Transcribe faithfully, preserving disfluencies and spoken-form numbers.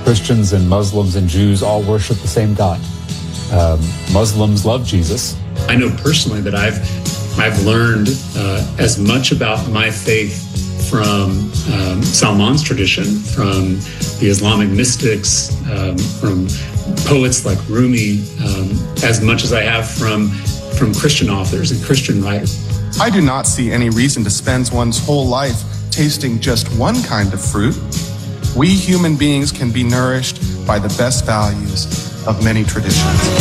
Christians and Muslims and Jews all worship the same God. Um, Muslims love Jesus. I know personally that I've I've learned uh, as much about my faith from um, Salman's tradition, from the Islamic mystics, um, from poets like Rumi, um, as much as I have from from Christian authors and Christian writers. I do not see any reason to spend one's whole life tasting just one kind of fruit. We human beings can be nourished by the best values of many traditions.